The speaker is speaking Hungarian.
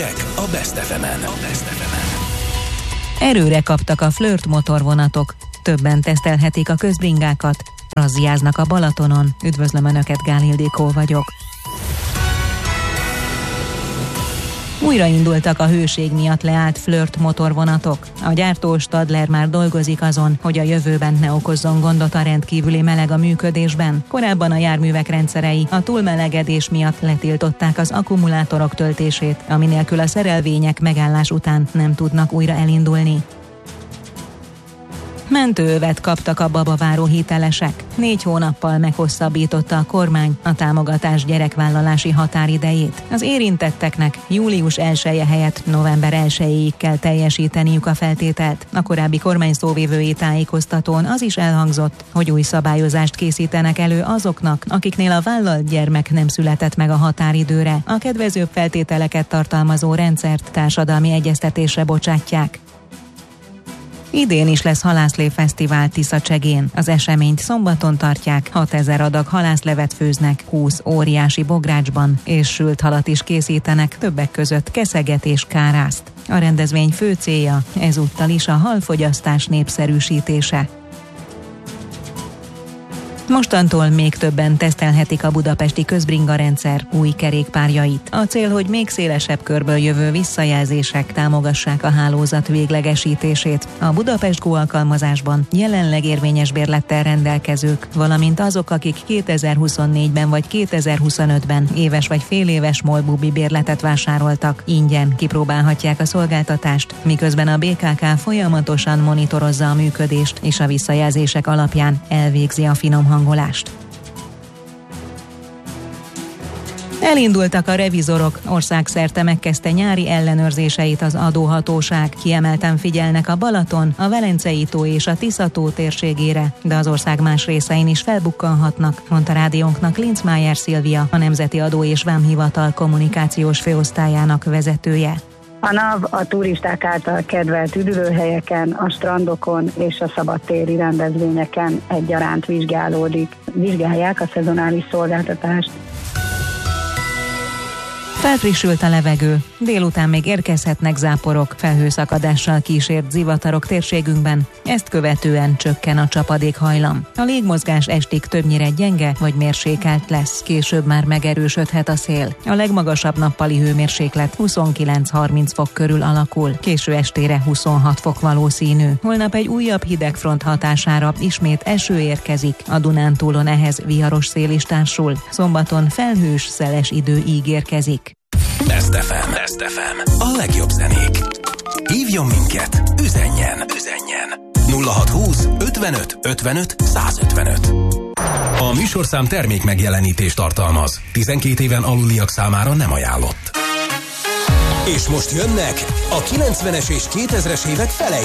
Hírek a Best FM-en. Erőre kaptak a Flirt motorvonatok. Többen tesztelhetik a közbringákat. Razziáznak a Balatonon. Üdvözlöm Önöket, Gál Ildikó vagyok. Újraindultak a hőség miatt leállt Flirt motorvonatok. A gyártó Stadler már dolgozik azon, hogy a jövőben ne okozzon gondot a rendkívüli meleg a működésben. Korábban a járművek rendszerei a túlmelegedés miatt letiltották az akkumulátorok töltését, ami nélkül a szerelvények megállás után nem tudnak újra elindulni. Mentőövet kaptak a babaváró hitelesek. 4 hónappal meghosszabbította a kormány a támogatás gyerekvállalási határidejét. Az érintetteknek július 1-je helyett november 1-ig kell teljesíteniük a feltételt. A korábbi kormány szóvivői tájékoztatón az is elhangzott, hogy új szabályozást készítenek elő azoknak, akiknél a vállalt gyermek nem született meg a határidőre. A kedvezőbb feltételeket tartalmazó rendszert társadalmi egyeztetésre bocsátják. Idén is lesz halászlé fesztivál Tiszacsegén. Az eseményt szombaton tartják, 6000 adag halászlevet főznek, 20 óriási bográcsban, és sült halat is készítenek, többek között keszeget és kárászt. A rendezvény fő célja ezúttal is a halfogyasztás népszerűsítése. Mostantól még többen tesztelhetik a budapesti közbringa rendszer új kerékpárjait. A cél, hogy még szélesebb körből jövő visszajelzések támogassák a hálózat véglegesítését. A Budapest Go alkalmazásban jelenleg érvényes bérlettel rendelkezők, valamint azok, akik 2024-ben vagy 2025-ben éves vagy féléves MOL-bubi bérletet vásároltak, ingyen kipróbálhatják a szolgáltatást, miközben a BKK folyamatosan monitorozza a működést és a visszajelzések alapján elvégzi a finom hangolást. Elindultak a revizorok, országszerte megkezdte nyári ellenőrzéseit az adóhatóság. Kiemelten figyelnek a Balaton, a Velencei-tó és a Tisza-tó térségére, de az ország más részein is felbukkanhatnak, mondta rádiónknak Linzmájer Szilvia, a Nemzeti Adó és Vámhivatal kommunikációs főosztályának vezetője. A NAV a turisták által kedvelt üdülőhelyeken, a strandokon és a szabadtéri rendezvényeken egyaránt vizsgálják a szezonális szolgáltatást. Felfrissült a levegő, délután még érkezhetnek záporok, felhőszakadással kísért zivatarok térségünkben, ezt követően csökken a csapadékhajlam. A légmozgás estig többnyire gyenge vagy mérsékelt lesz, később már megerősödhet a szél. A legmagasabb nappali hőmérséklet 29-30 fok körül alakul, késő estére 26 fok valószínű. Holnap egy újabb hidegfront hatására ismét eső érkezik, a Dunántúlon ehhez viharos szél is társul. Szombaton felhős, szeles idő ígérkezik. Best FM. A legjobb zenék. Hívjon minket, üzenjen. 0620 55 55 155. A műsorszám termék megjelenítést tartalmaz. 12 éven aluliak számára nem ajánlott. És most jönnek a 90-es és 2000-es évek